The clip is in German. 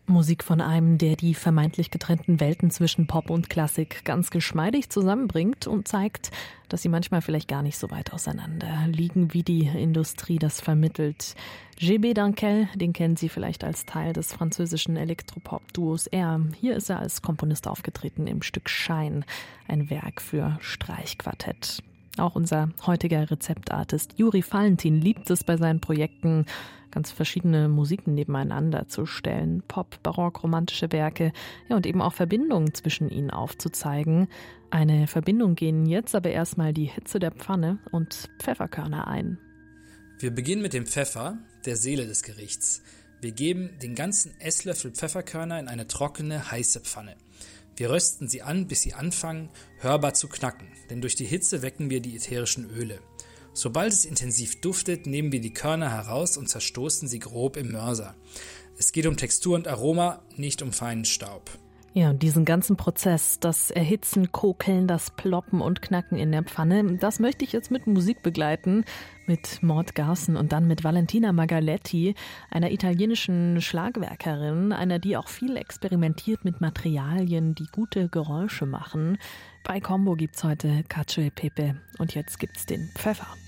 Musik von einem, der die vermeintlich getrennten Welten zwischen Pop und Klassik ganz geschmeidig zusammenbringt und zeigt, dass sie manchmal vielleicht gar nicht so weit auseinander liegen, wie die Industrie das vermittelt. GB Dankel, den kennen Sie vielleicht als Teil des französischen Elektropop-Duos R. Hier ist er als Komponist aufgetreten im Stück Shine, ein Werk für Streichquartett. Auch unser heutiger Rezeptartist Juri Valentin liebt es bei seinen Projekten, ganz verschiedene Musiken nebeneinander zu stellen, Pop, Barock, romantische Werke, ja, und eben auch Verbindungen zwischen ihnen aufzuzeigen. Eine Verbindung gehen jetzt aber erstmal die Hitze der Pfanne und Pfefferkörner ein. Wir beginnen mit dem Pfeffer, der Seele des Gerichts. Wir geben den ganzen Esslöffel Pfefferkörner in eine trockene, heiße Pfanne. Wir rösten sie an, bis sie anfangen, hörbar zu knacken, denn durch die Hitze wecken wir die ätherischen Öle. Sobald es intensiv duftet, nehmen wir die Körner heraus und zerstoßen sie grob im Mörser. Es geht um Textur und Aroma, nicht um feinen Staub. Ja, und diesen ganzen Prozess, das Erhitzen, Kokeln, das Ploppen und Knacken in der Pfanne, das möchte ich jetzt mit Musik begleiten, mit Maud Garson und dann mit Valentina Magaletti, einer italienischen Schlagwerkerin, einer, die auch viel experimentiert mit Materialien, die gute Geräusche machen. Bei Combo gibt's heute Cacio e Pepe und jetzt gibt's den Pfeffer.